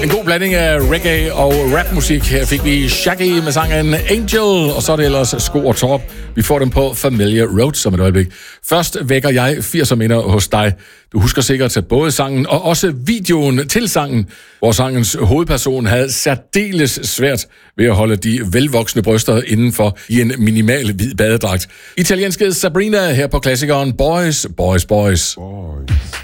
En god blanding af reggae og rapmusik. Her fik vi Shaggy med sangen Angel, og så er det ellers Sko og Torp. Vi får dem på Familiar Road som et øjeblik. Først vækker jeg 80'er minder hos dig. Du husker sikkert til både sangen og også videoen til sangen, hvor sangens hovedperson havde særdeles svært ved at holde de velvoksne bryster indenfor i en minimal hvid badedragt. Italienske Sabrina her på klassikeren Boys, Boys, Boys.